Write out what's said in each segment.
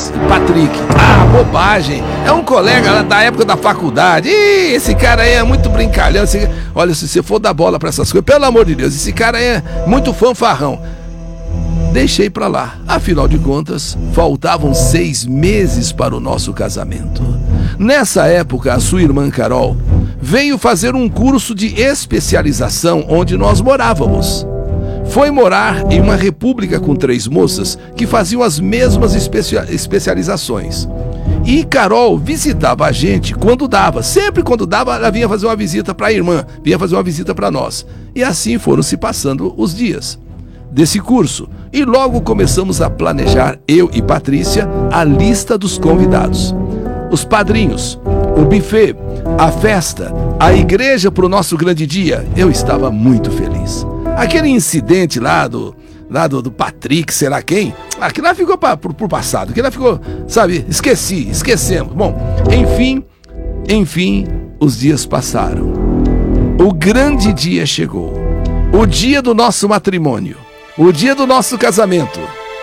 Patrick. Ah, bobagem. É um colega lá da época da faculdade. Ih, esse cara aí é muito brincalhão. Olha, se você for dar bola pra essas coisas, pelo amor de Deus, esse cara é muito fanfarrão. Deixei pra lá. Afinal de contas, faltavam 6 meses para o nosso casamento. Nessa época, a sua irmã Carol veio fazer um curso de especialização onde nós morávamos. Foi morar em uma república com 3 moças que faziam as mesmas especializações. E Carol visitava a gente quando dava. Sempre quando dava, ela vinha fazer uma visita para a irmã, vinha fazer uma visita para nós. E assim foram se passando os dias desse curso. E logo começamos a planejar, eu e Patrícia, a lista dos convidados. Os padrinhos, o buffet, a festa, a igreja para o nosso grande dia. Eu estava muito feliz. Aquele incidente lá do Patrick, sei lá quem, aquilo lá ficou pro passado, aquilo lá ficou, sabe, esquecemos. Bom, enfim, os dias passaram. O grande dia chegou. O dia do nosso matrimônio. O dia do nosso casamento.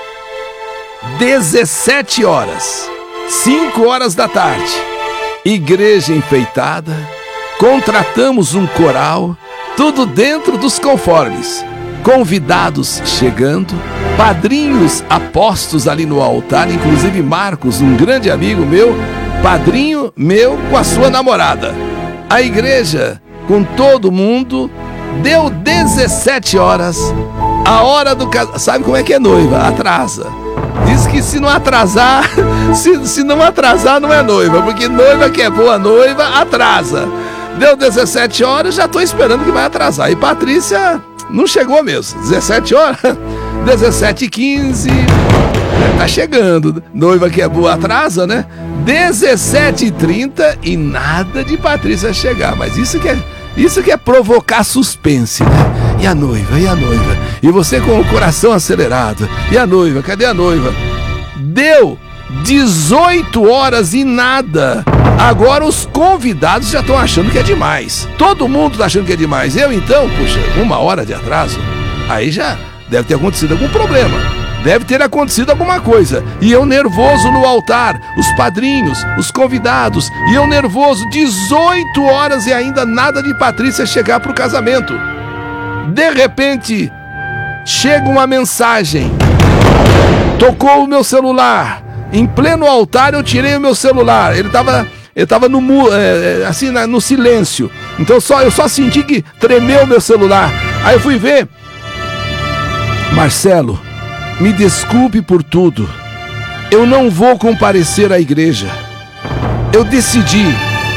17 horas. 5 horas da tarde. Igreja enfeitada. Contratamos um coral. Tudo dentro dos conformes. Convidados chegando. Padrinhos apostos ali no altar. Inclusive Marcos, um grande amigo meu. Padrinho meu com a sua namorada. A igreja com todo mundo. Deu 17 horas. A hora do casamento. Sabe como é que é noiva? Atrasa. Diz que se não atrasar, se não atrasar não é noiva, porque noiva que é boa noiva, atrasa. Deu 17 horas, já tô esperando que vai atrasar. E Patrícia não chegou mesmo. 17 horas, 17h15, tá chegando. Noiva que é boa atrasa, né? 17h30 e nada de Patrícia chegar. Mas isso que é provocar suspense, né? E a noiva? E você com o coração acelerado. E a noiva? Cadê a noiva? Deu 18 horas e nada. Agora os convidados já estão achando que é demais. Todo mundo está achando que é demais. Eu então, puxa, 1 hora de atraso. Aí já deve ter acontecido algum problema. Deve ter acontecido alguma coisa. E eu nervoso no altar. Os padrinhos, os convidados. E eu nervoso. 18 horas e ainda nada de Patrícia chegar para o casamento. De repente, chega uma mensagem. Tocou o meu celular. Em pleno altar eu tirei o meu celular. Ele estava no silêncio. Então eu só senti que tremeu o meu celular. Aí eu fui ver. Marcelo, me desculpe por tudo. Eu não vou comparecer à igreja. Eu decidi.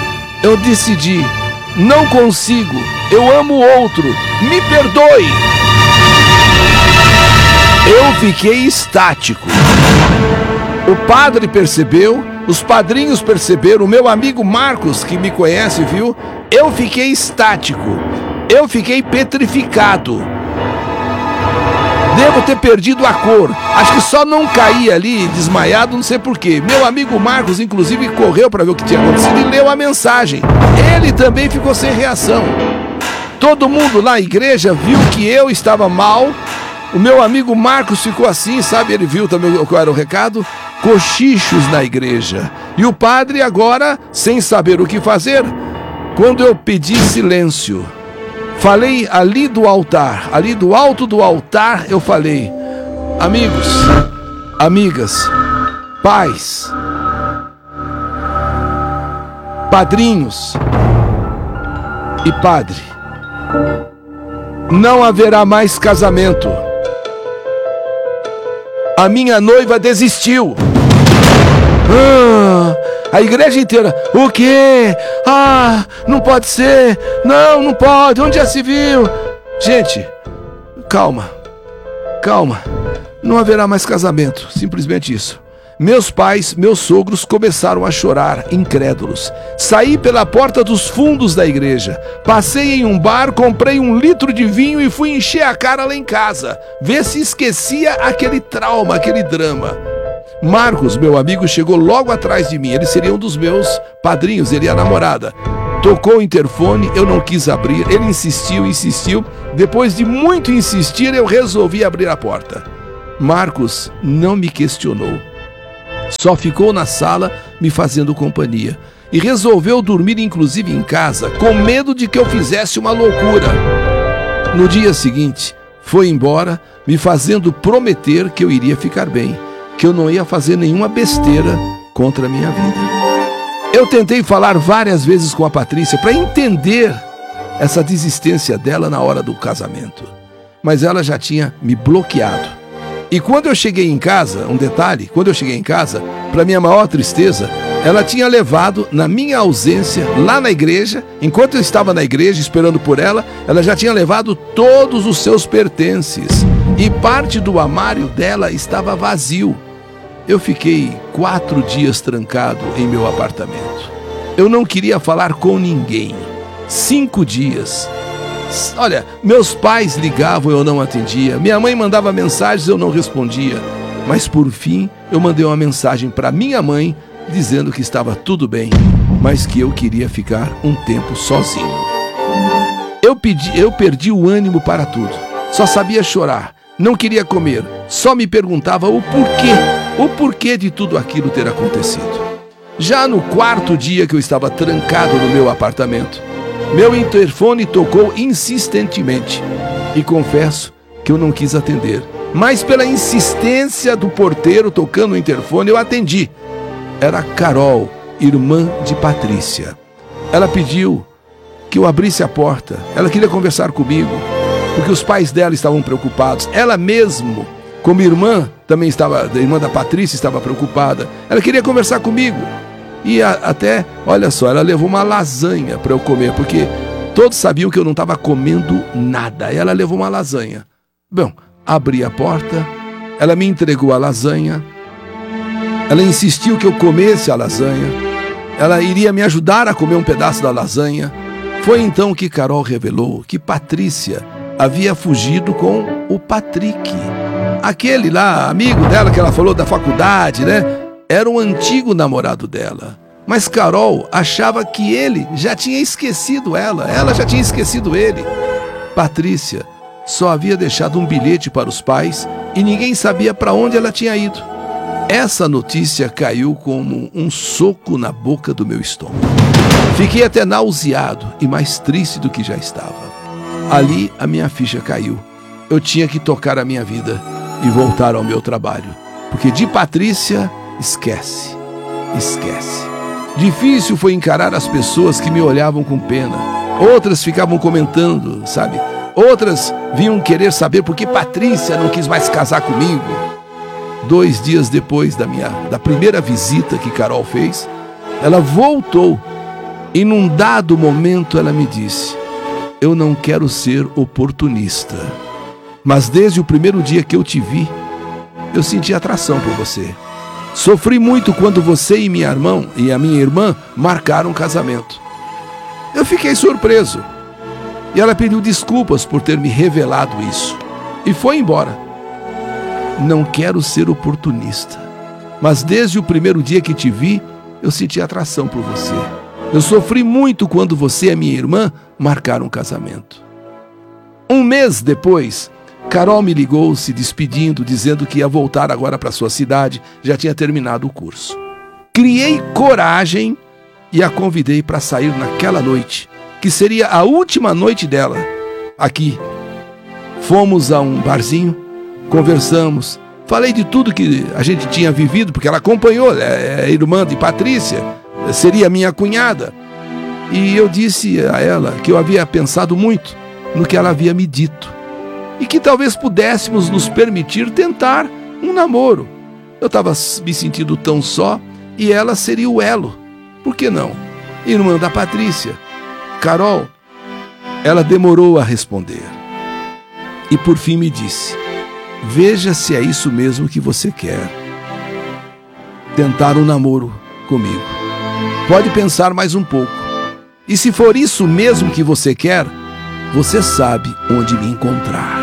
Não consigo. Eu amo outro. Me perdoe. Eu fiquei estático. O padre percebeu, os padrinhos perceberam, o meu amigo Marcos, que me conhece, viu? Eu fiquei estático. Eu fiquei petrificado. Devo ter perdido a cor. Acho que só não caí ali desmaiado, não sei porquê. Meu amigo Marcos, inclusive, correu para ver o que tinha acontecido e leu a mensagem. Ele também ficou sem reação. Todo mundo na igreja viu que eu estava mal. O meu amigo Marcos ficou assim, sabe? Ele viu também qual era o recado. Cochichos na igreja. E o padre agora, sem saber o que fazer, quando eu pedi silêncio, falei ali do altar, ali do alto do altar, eu falei: amigos, amigas, pais, padrinhos e padre, não haverá mais casamento. A minha noiva desistiu. A igreja inteira. O quê? Não pode ser. Não pode. Onde já se viu? Gente, calma. Não haverá mais casamento. Simplesmente isso. Meus pais, meus sogros começaram a chorar, incrédulos. Saí pela porta dos fundos da igreja. Passei em um bar, comprei 1 litro de vinho e fui encher a cara lá em casa. Ver se esquecia aquele trauma, aquele drama. Marcos, meu amigo, chegou logo atrás de mim. Ele seria um dos meus padrinhos, ele e a namorada. Tocou o interfone, eu não quis abrir. Ele insistiu. Depois de muito insistir, eu resolvi abrir a porta. Marcos não me questionou. Só ficou na sala me fazendo companhia. E resolveu dormir inclusive em casa, com medo de que eu fizesse uma loucura. No dia seguinte, foi embora, me fazendo prometer que eu iria ficar bem, que eu não ia fazer nenhuma besteira contra a minha vida. Eu tentei falar várias vezes com a Patrícia para entender essa desistência dela na hora do casamento, mas ela já tinha me bloqueado. E quando eu cheguei em casa, um detalhe, quando eu cheguei em casa, para minha maior tristeza, ela tinha levado, na minha ausência, lá na igreja, enquanto eu estava na igreja esperando por ela, ela já tinha levado todos os seus pertences. E parte do armário dela estava vazio. Eu fiquei 4 dias trancado em meu apartamento. Eu não queria falar com ninguém. 5 dias. Olha, meus pais ligavam e eu não atendia. Minha mãe mandava mensagens e eu não respondia. Mas por fim, eu mandei uma mensagem para minha mãe dizendo que estava tudo bem, mas que eu queria ficar um tempo sozinho. Eu perdi o ânimo para tudo. Só sabia chorar, não queria comer, só me perguntava o porquê de tudo aquilo ter acontecido. Já no 4º dia que eu estava trancado no meu apartamento, meu interfone tocou insistentemente e confesso que eu não quis atender. Mas pela insistência do porteiro tocando o interfone, eu atendi. Era Carol, irmã de Patrícia. Ela pediu que eu abrisse a porta. Ela queria conversar comigo, porque os pais dela estavam preocupados. Ela mesmo, como irmã, também estava, a irmã da Patrícia estava preocupada. Ela queria conversar comigo. E até, olha só, ela levou uma lasanha para eu comer, porque todos sabiam que eu não estava comendo nada. Ela levou uma lasanha. Bom, abri a porta, ela me entregou a lasanha. Ela insistiu que eu comesse a lasanha. Ela iria me ajudar a comer um pedaço da lasanha. Foi então que Carol revelou que Patrícia havia fugido com o Patrick. Aquele lá, amigo dela que ela falou da faculdade, né? Era um antigo namorado dela. Mas Carol achava que ele já tinha esquecido ela já tinha esquecido ele. Patrícia só havia deixado um bilhete para os pais e ninguém sabia para onde ela tinha ido. Essa notícia caiu como um soco na boca do meu estômago. Fiquei até nauseado e mais triste do que já estava. Ali a minha ficha caiu. Eu tinha que tocar a minha vida e voltar ao meu trabalho. Porque de Patrícia, esquece. Difícil foi encarar as pessoas que me olhavam com pena. Outras ficavam comentando, sabe? Outras vinham querer saber por que Patrícia não quis mais casar comigo. 2 dias depois da primeira visita que Carol fez, ela voltou e num dado momento ela me disse: eu não quero ser oportunista, mas desde o primeiro dia que eu te vi, eu senti atração por você. Sofri muito quando você e a minha irmã marcaram um casamento. Eu fiquei surpreso e ela pediu desculpas por ter me revelado isso e foi embora. Não quero ser oportunista, mas desde o primeiro dia que te vi, eu senti atração por você. Eu sofri muito quando você e a minha irmã marcaram um casamento. 1 mês depois, Carol me ligou se despedindo, dizendo que ia voltar agora para sua cidade, já tinha terminado o curso. Criei coragem e a convidei para sair naquela noite, que seria a última noite dela aqui. Fomos a um barzinho, conversamos, falei de tudo que a gente tinha vivido, porque ela acompanhou, é irmã de Patrícia, seria minha cunhada. E eu disse a ela que eu havia pensado muito no que ela havia me dito e que talvez pudéssemos nos permitir tentar um namoro. Eu estava me sentindo tão só e ela seria o elo. Por que não? Irmã da Patrícia. Carol, ela demorou a responder. E por fim me disse: veja se é isso mesmo que você quer. Tentar um namoro comigo. Pode pensar mais um pouco. E se for isso mesmo que você quer, você sabe onde me encontrar.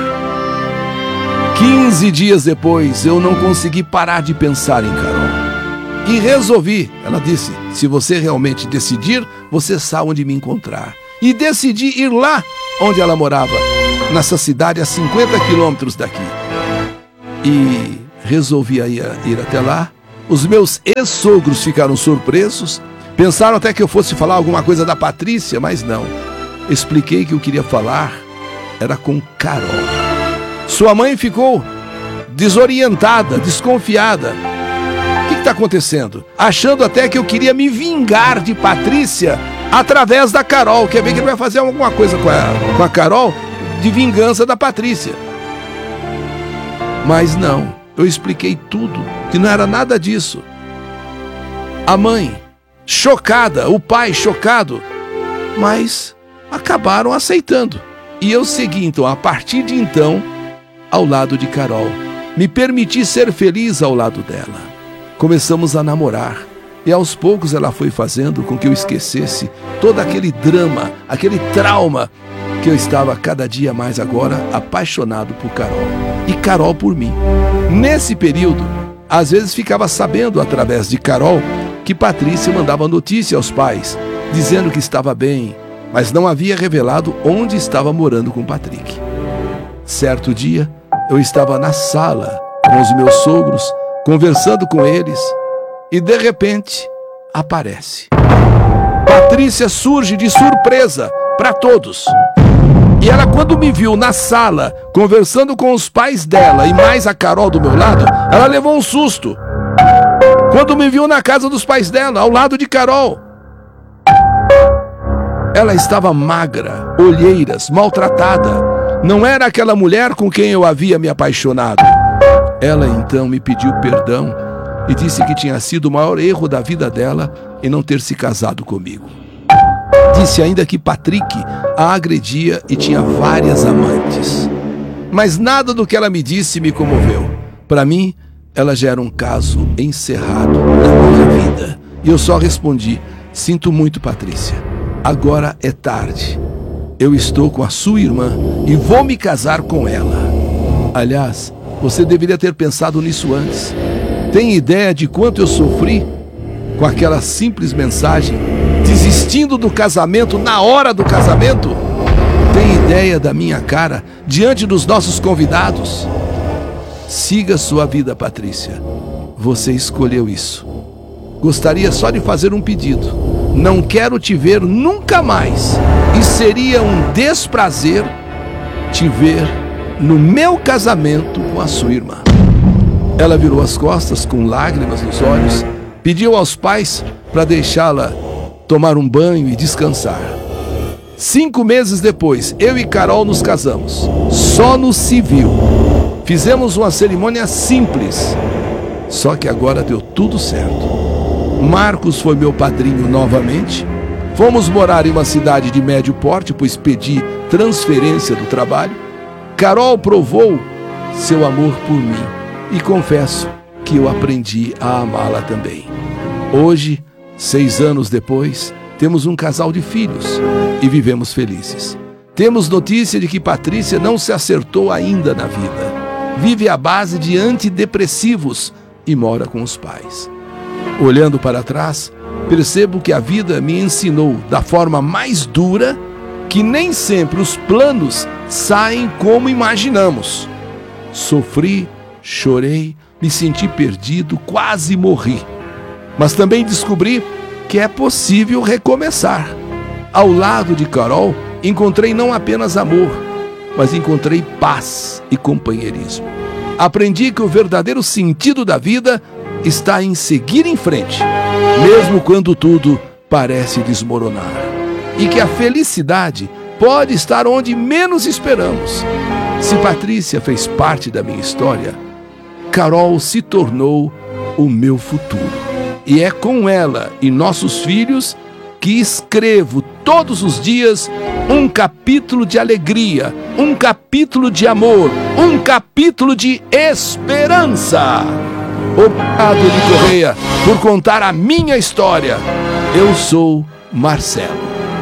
15 dias depois, eu não consegui parar de pensar em Carol. E resolvi, ela disse, se você realmente decidir, você sabe onde me encontrar. E decidi ir lá onde ela morava, nessa cidade a 50 quilômetros daqui. E resolvi ir até lá Os meus ex-sogros ficaram surpresos, pensaram até que eu fosse falar alguma coisa da Patrícia, mas não. Expliquei que eu queria falar era com Carol. Sua mãe ficou desorientada, desconfiada. O que está acontecendo? Achando até que eu queria me vingar de Patrícia através da Carol. Quer ver que ele vai fazer alguma coisa com a Carol de vingança da Patrícia. Mas não, eu expliquei tudo, que não era nada disso. A mãe, chocada, o pai chocado, mas acabaram aceitando. E eu segui, então, a partir de então, ao lado de Carol. Me permiti ser feliz ao lado dela. Começamos a namorar. E aos poucos ela foi fazendo com que eu esquecesse todo aquele drama, aquele trauma, que eu estava cada dia mais agora apaixonado por Carol. E Carol por mim. Nesse período, às vezes ficava sabendo através de Carol que Patrícia mandava notícia aos pais, dizendo que estava bem, mas não havia revelado onde estava morando com Patrick. Certo dia, eu estava na sala com os meus sogros, conversando com eles, e de repente aparece. Patrícia surge de surpresa para todos. E ela, quando me viu na sala, conversando com os pais dela e mais a Carol do meu lado, ela levou um susto. Quando me viu na casa dos pais dela, ao lado de Carol, ela estava magra, olheiras, maltratada. Não era aquela mulher com quem eu havia me apaixonado. Ela então me pediu perdão e disse que tinha sido o maior erro da vida dela em não ter se casado comigo. Disse ainda que Patrick a agredia e tinha várias amantes. Mas nada do que ela me disse me comoveu. Para mim, ela já era um caso encerrado na minha vida. E eu só respondi: sinto muito, Patrícia. Agora é tarde. Eu estou com a sua irmã e vou me casar com ela. Aliás, você deveria ter pensado nisso antes. Tem ideia de quanto eu sofri com aquela simples mensagem, desistindo do casamento na hora do casamento? Tem ideia da minha cara diante dos nossos convidados? Siga sua vida, Patrícia. Você escolheu isso. Gostaria só de fazer um pedido. Não quero te ver nunca mais. E seria um desprazer te ver no meu casamento com a sua irmã. Ela virou as costas com lágrimas nos olhos, pediu aos pais para deixá-la tomar um banho e descansar. 5 meses depois, eu e Carol nos casamos, só no civil. Fizemos uma cerimônia simples, só que agora deu tudo certo. Marcos foi meu padrinho novamente. Fomos morar em uma cidade de médio porte, pois pedi transferência do trabalho. Carol provou seu amor por mim e confesso que eu aprendi a amá-la também. Hoje, 6 anos depois, temos um casal de filhos e vivemos felizes. Temos notícia de que Patrícia não se acertou ainda na vida. Vive à base de antidepressivos e mora com os pais. Olhando para trás, percebo que a vida me ensinou da forma mais dura que nem sempre os planos saem como imaginamos. Sofri, chorei, me senti perdido, quase morri. Mas também descobri que é possível recomeçar. Ao lado de Carol, encontrei não apenas amor, mas encontrei paz e companheirismo. Aprendi que o verdadeiro sentido da vida está em seguir em frente, mesmo quando tudo parece desmoronar. E que a felicidade pode estar onde menos esperamos. Se Patrícia fez parte da minha história, Carol se tornou o meu futuro. E é com ela e nossos filhos que escrevo todos os dias um capítulo de alegria, um capítulo de amor, um capítulo de esperança. Obrigado, Eli Correia, por contar a minha história. Eu sou Marcelo.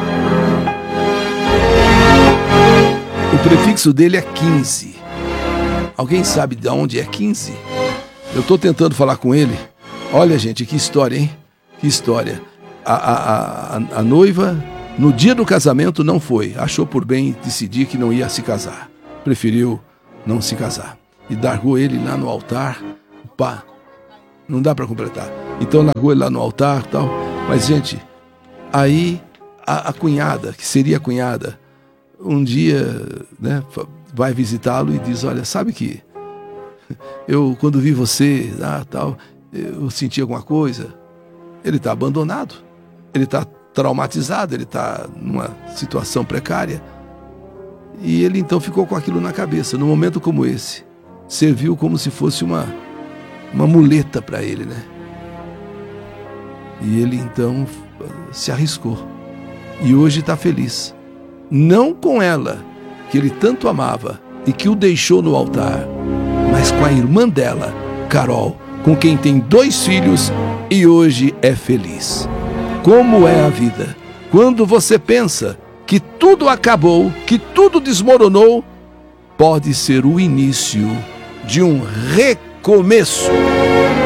O prefixo dele é 15. Alguém sabe de onde é 15? Eu estou tentando falar com ele. Olha, gente, que história, hein? Que história. A noiva, no dia do casamento, não foi. Achou por bem decidir que não ia se casar. Preferiu não se casar. E largou ele lá no altar. Não dá para completar. Então largou ele lá no altar e tal. Mas, gente, aí a cunhada, que seria a cunhada, um dia, né, vai visitá-lo e diz: olha, sabe que eu, quando vi você, tal, eu senti alguma coisa. Ele está abandonado, ele está traumatizado, ele está numa situação precária. E ele então ficou com aquilo na cabeça. Num momento como esse, serviu como se fosse uma muleta para ele, né? E ele então se arriscou. E hoje está feliz. Não com ela, que ele tanto amava e que o deixou no altar, mas com a irmã dela, Carol, com quem tem 2 filhos e hoje é feliz. Como é a vida? Quando você pensa que tudo acabou, que tudo desmoronou, pode ser o início de um recomeço.